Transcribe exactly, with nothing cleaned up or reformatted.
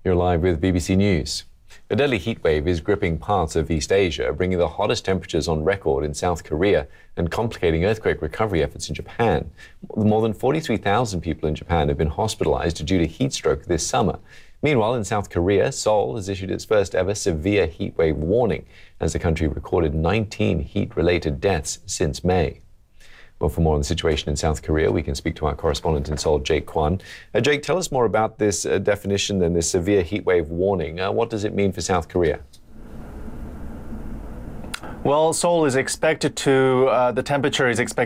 You're live with B B C News. A deadly heatwave is gripping parts of East Asia, bringing the hottest temperatures on record in South Korea and complicating earthquake recovery efforts in Japan. More than forty-three thousand people in Japan have been hospitalized due to heat stroke this summer. Meanwhile, in South Korea, Seoul has issued its first ever severe heatwave warning as the country recorded nineteen heat-related deaths since May. Well, for more on the situation in South Korea, we can speak to our correspondent in Seoul, Jake Kwan. Uh, Jake, tell us more about this uh, definition and this severe heatwave warning. Uh, what does it mean for South Korea? Well, Seoul is expected to, uh, the temperature is expected